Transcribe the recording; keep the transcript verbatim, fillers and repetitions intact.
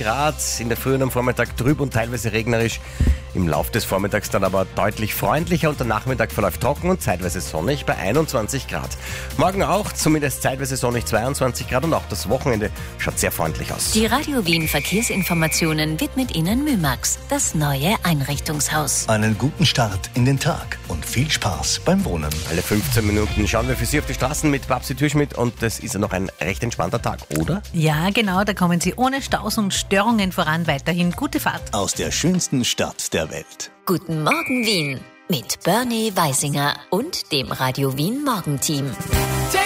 Grad, in der Früh und am Vormittag trüb und teilweise regnerisch. Im Lauf des Vormittags dann aber deutlich freundlicher und der Nachmittag verläuft trocken und zeitweise sonnig bei einundzwanzig Grad. Morgen auch, zumindest zeitweise sonnig zweiundzwanzig Grad und auch das Wochenende schaut sehr freundlich aus. Die Radio Wien Verkehrsinformationen widmet Ihnen Mümax, das neue Einrichtungshaus. Einen guten Start in den Tag und viel Spaß beim Wohnen. Alle fünfzehn Minuten schauen wir für Sie auf die Straßen mit Babsi Türschmidt und das ist ja noch ein recht entspannter Tag, oder? Ja, genau, da kommen Sie ohne Staus und Störungen voran. Weiterhin gute Fahrt. Aus der schönsten Stadt der Welt. Guten Morgen Wien mit Bernie Weisinger und dem Radio Wien Morgenteam.